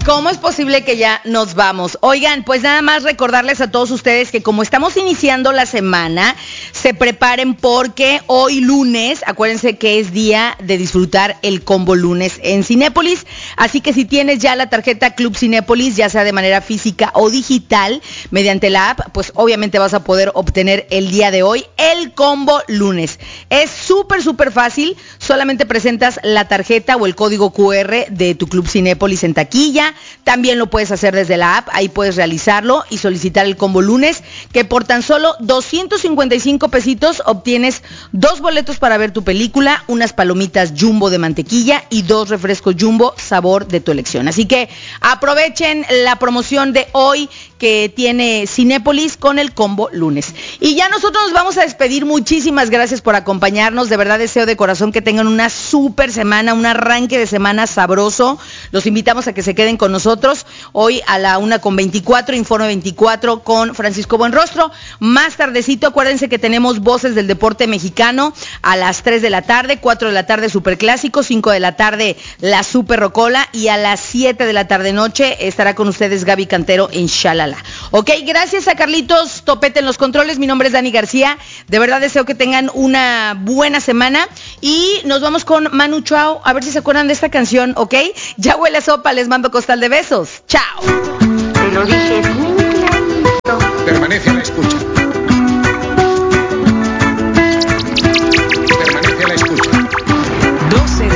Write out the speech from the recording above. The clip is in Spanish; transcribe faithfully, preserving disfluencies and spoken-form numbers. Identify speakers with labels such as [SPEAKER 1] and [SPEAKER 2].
[SPEAKER 1] ¿Cómo es posible que ya nos vamos? Oigan, pues nada más recordarles a todos ustedes que como estamos iniciando la semana, se preparen porque hoy lunes, acuérdense que es día de disfrutar el combo lunes en Cinépolis, así que si tienes ya la tarjeta Club Cinépolis, ya sea de manera física o digital, mediante la app, pues obviamente vas a poder obtener el día de hoy el combo lunes. Es súper, súper fácil, solamente presentas la tarjeta o el código cu erre de tu Club Cinépolis en taquilla. También lo puedes hacer desde la app, ahí puedes realizarlo y solicitar el combo lunes, que por tan solo doscientos cincuenta y cinco pesitos obtienes dos boletos para ver tu película, unas palomitas Jumbo de mantequilla y dos refrescos Jumbo sabor de tu elección. Así que aprovechen la promoción de hoy que tiene Cinépolis con el combo lunes. Y ya nosotros nos vamos a despedir. Muchísimas gracias por acompañarnos. De verdad deseo de corazón que tengan una súper semana, un arranque de semana sabroso. Los invitamos a que se queden con nosotros hoy a la una con veinticuatro, Informe veinticuatro con Francisco Buenrostro. Más tardecito, acuérdense que tenemos Voces del Deporte Mexicano a las tres de la tarde, cuatro de la tarde Superclásico, cinco de la tarde La Super Rocola y a las siete de la tarde noche estará con ustedes Gaby Cantero en Shalala. Ok, gracias a Carlitos Topete en los controles. Mi nombre es Dani García. De verdad deseo que tengan una buena semana y nos vamos con Manu Chao, a ver si se acuerdan de esta canción, ¿ok? Ya huele a sopa, les mando costal de besos. Chao.
[SPEAKER 2] Te lo dije, es muy clarito.
[SPEAKER 3] Permanece a la escucha.